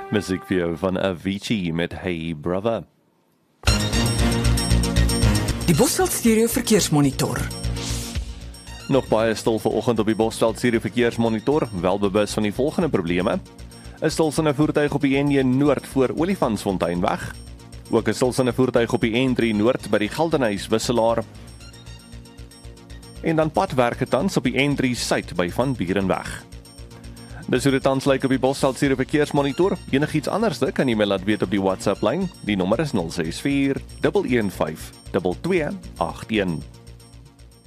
Muziek vir jou van Avicii met Hey Brother. Die Bosveld Stereo Verkeersmonitor. Nog baie stil vanoggend op die Bosveld Stereo Verkeersmonitor, wel bewus van die volgende probleme. 'n Stilsittende voertuig op die N1 Noord voor Olifantsfonteinweg. Ook 'n stilsittende voertuig op die N3 Noord by die Geldenhuys wisselaar. En dan padwerke tans op die N3 Suid by Van Burenweg. Dis hoe dit tans lyk op die Bosveld Stereo Verkeersmonitor. Enigiets anderste kan jy my laat weet op die WhatsApp lyn. Die nommer is 064 115 2281.